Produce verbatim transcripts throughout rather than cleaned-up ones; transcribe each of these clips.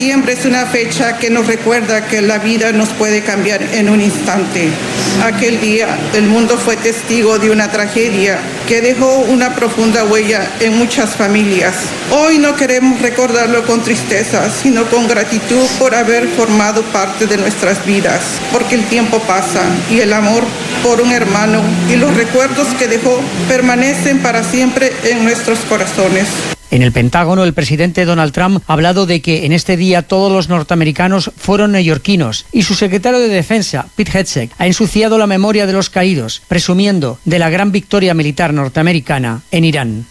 Siempre es una fecha que nos recuerda que la vida nos puede cambiar en un instante. Aquel día el mundo fue testigo de una tragedia que dejó una profunda huella en muchas familias. Hoy no queremos recordarlo con tristeza, sino con gratitud por haber formado parte de nuestras vidas, porque el tiempo pasa y el amor por un hermano y los recuerdos que dejó permanecen para siempre en nuestros corazones. En el Pentágono, el presidente Donald Trump ha hablado de que en este día todos los norteamericanos fueron neoyorquinos y su secretario de Defensa, Pete Hegseth, ha ensuciado la memoria de los caídos, presumiendo de la gran victoria militar norteamericana en Irán.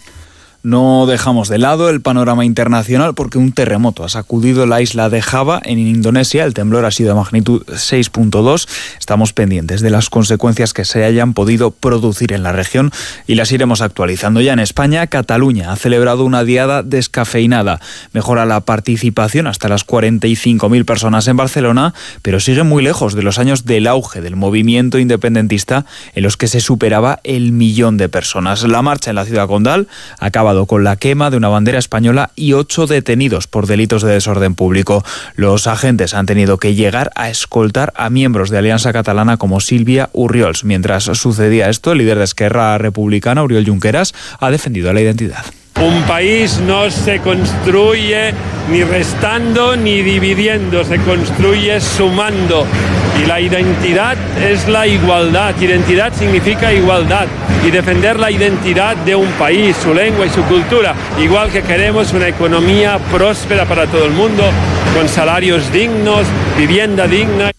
No dejamos de lado el panorama internacional porque un terremoto ha sacudido la isla de Java en Indonesia. El temblor ha sido de magnitud seis punto dos. Estamos pendientes de las consecuencias que se hayan podido producir en la región y las iremos actualizando. Ya en España, Cataluña ha celebrado una diada descafeinada. Mejora la participación hasta las cuarenta y cinco mil personas en Barcelona, pero sigue muy lejos de los años del auge del movimiento independentista en los que se superaba el millón de personas. La marcha en la ciudad condal acaba con la quema de una bandera española y ocho detenidos por delitos de desorden público. Los agentes han tenido que llegar a escoltar a miembros de Alianza Catalana como Sílvia Urriols. Mientras sucedía esto, el líder de Esquerra Republicana, Oriol Junqueras, ha defendido la identidad. Un país no se construye ni restando ni dividiendo, se construye sumando. Y la identidad es la igualdad. Identidad significa igualdad. Y defender la identidad de un país, su lengua y su cultura. Igual que queremos una economía próspera para todo el mundo, con salarios dignos, vivienda digna.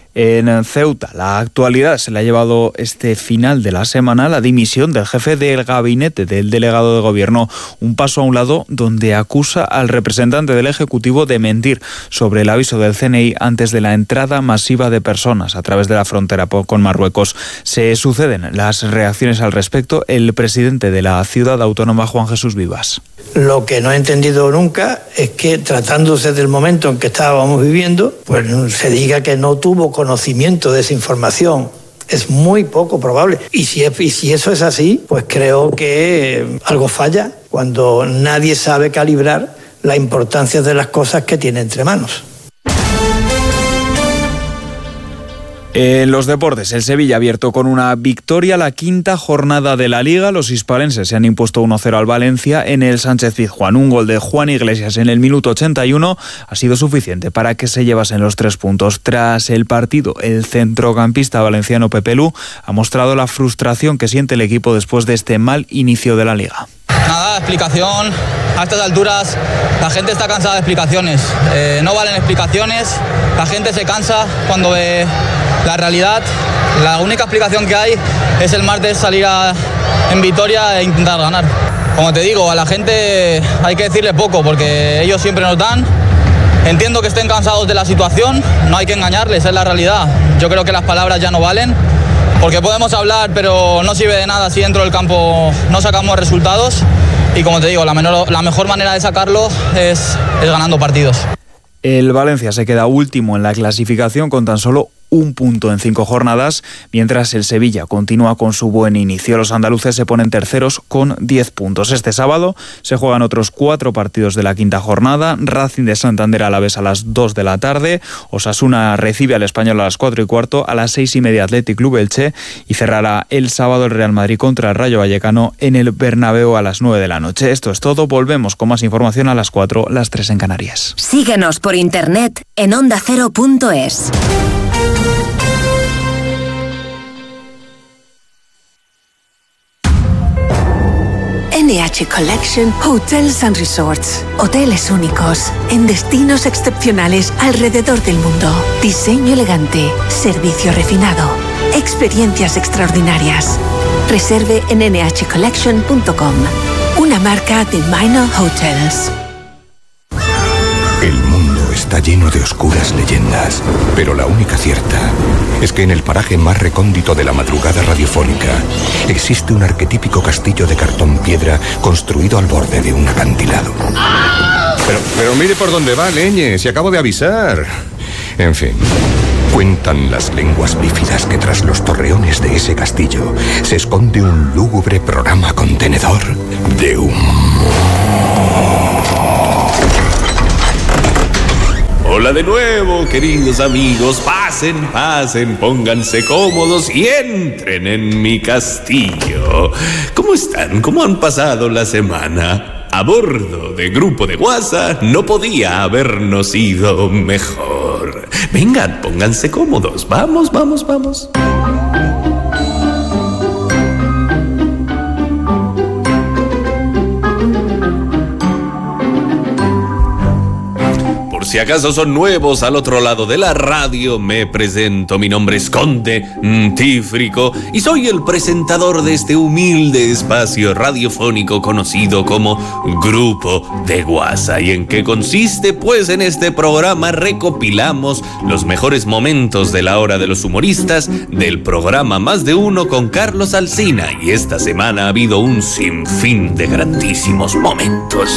En Ceuta, la actualidad se le ha llevado este final de la semana la dimisión del jefe del gabinete del delegado de gobierno, un paso a un lado donde acusa al representante del Ejecutivo de mentir sobre el aviso del C N I antes de la entrada masiva de personas a través de la frontera con Marruecos. Se suceden las reacciones al respecto. El presidente de la ciudad autónoma, Juan Jesús Vivas. Lo que no he entendido nunca es que, tratándose del momento en que estábamos viviendo, pues se diga que no tuvo conocimiento de esa información. Es muy poco probable. Y si, es, y si eso es así, pues creo que algo falla cuando nadie sabe calibrar la importancia de las cosas que tiene entre manos. En los deportes, el Sevilla ha abierto con una victoria la quinta jornada de la Liga. Los hispalenses se han impuesto uno cero al Valencia en el Sánchez-Pizjuán. Un gol de Juan Iglesias en el minuto ochenta y uno ha sido suficiente para que se llevasen los tres puntos. Tras el partido, el centrocampista valenciano Pepe Lu ha mostrado la frustración que siente el equipo después de este mal inicio de la Liga. Nada, explicación. A estas alturas la gente está cansada de explicaciones. Eh, no valen explicaciones. La gente se cansa cuando ve la realidad. La única explicación que hay es el martes salir a, en Vitoria e intentar ganar. Como te digo, a la gente hay que decirle poco porque ellos siempre nos dan. Entiendo que estén cansados de la situación, no hay que engañarles, es la realidad. Yo creo que las palabras ya no valen. Porque podemos hablar, pero no sirve de nada si dentro del campo no sacamos resultados. Y como te digo, la, menor, la mejor manera de sacarlo es, es ganando partidos. El Valencia se queda último en la clasificación con tan solo un punto en cinco jornadas, mientras el Sevilla continúa con su buen inicio. Los andaluces se ponen terceros con diez puntos. Este sábado se juegan otros cuatro partidos de la quinta jornada. Racing de Santander Alavés a las dos de la tarde. Osasuna recibe al Español a las cuatro y cuarto. A las seis y media Athletic Club Elche. Y cerrará el sábado el Real Madrid contra el Rayo Vallecano en el Bernabéu a las nueve de la noche. Esto es todo. Volvemos con más información a las cuatro, las tres en Canarias. Síguenos por internet en onda cero punto es. N H Collection Hotels and Resorts. Hoteles únicos en destinos excepcionales alrededor del mundo. Diseño elegante, servicio refinado, experiencias extraordinarias. Reserve en ene hache collection punto com. Una marca de Minor Hotels. El mundo está lleno de oscuras leyendas, pero la única cierta es que en el paraje más recóndito de la madrugada radiofónica existe un arquetípico castillo de cartón piedra construido al borde de un acantilado. Pero, pero mire por dónde va, leñe, si acabo de avisar. En fin, cuentan las lenguas bífidas que tras los torreones de ese castillo se esconde un lúgubre programa contenedor de humo. Hola de nuevo, queridos amigos. Pasen, pasen, pónganse cómodos y entren en mi castillo. ¿Cómo están? ¿Cómo han pasado la semana? A bordo de Grupo de Guasa no podía habernos ido mejor. Vengan, pónganse cómodos. Vamos, vamos, vamos. Si acaso son nuevos al otro lado de la radio, me presento. Mi nombre es Conde Tífrico y soy el presentador de este humilde espacio radiofónico conocido como Grupo de Guasa. ¿Y en qué consiste? Pues en este programa recopilamos los mejores momentos de la hora de los humoristas del programa Más de Uno con Carlos Alsina. Y esta semana ha habido un sinfín de grandísimos momentos.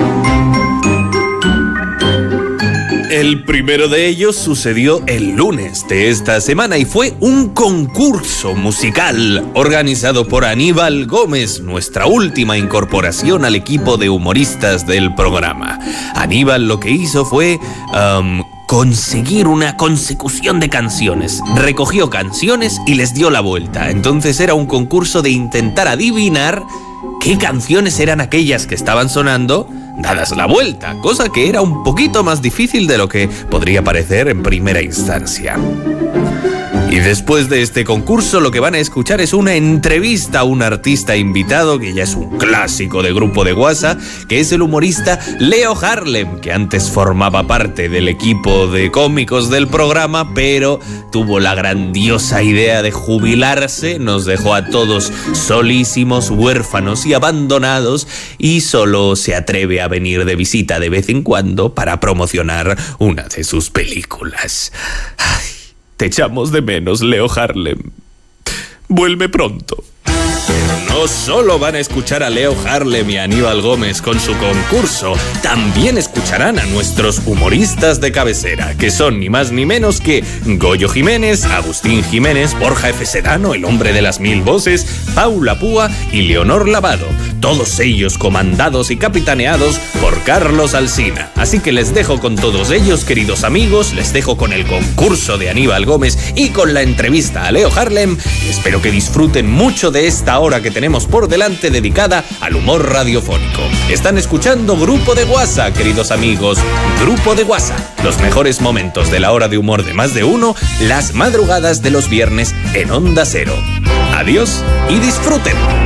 El primero de ellos sucedió el lunes de esta semana y fue un concurso musical organizado por Aníbal Gómez, nuestra última incorporación al equipo de humoristas del programa. Aníbal lo que hizo fue um, conseguir una consecución de canciones. Recogió canciones y les dio la vuelta. Entonces era un concurso de intentar adivinar qué canciones eran aquellas que estaban sonando dadas la vuelta, cosa que era un poquito más difícil de lo que podría parecer en primera instancia. Y después de este concurso lo que van a escuchar es una entrevista a un artista invitado que ya es un clásico de Grupo de Guasa, que es el humorista Leo Harlem, que antes formaba parte del equipo de cómicos del programa, pero tuvo la grandiosa idea de jubilarse, nos dejó a todos solísimos, huérfanos y abandonados, y solo se atreve a venir de visita de vez en cuando para promocionar una de sus películas. Ay, te echamos de menos, Leo Harlem. Vuelve pronto. Pero no solo van a escuchar a Leo Harlem y a Aníbal Gómez con su concurso, también escucharán a nuestros humoristas de cabecera, que son ni más ni menos que Goyo Jiménez, Agustín Jiménez, Borja F. Sedano, el hombre de las mil voces, Paula Púa y Leonor Lavado. Todos ellos comandados y capitaneados por Carlos Alsina. Así que les dejo con todos ellos, queridos amigos, les dejo con el concurso de Aníbal Gómez y con la entrevista a Leo Harlem. Y espero que disfruten mucho de esta hora que tenemos por delante dedicada al humor radiofónico. Están escuchando Grupo de Guasa, queridos amigos. Grupo de Guasa. Los mejores momentos de la hora de humor de Más de Uno, las madrugadas de los viernes en Onda Cero. Adiós y disfruten.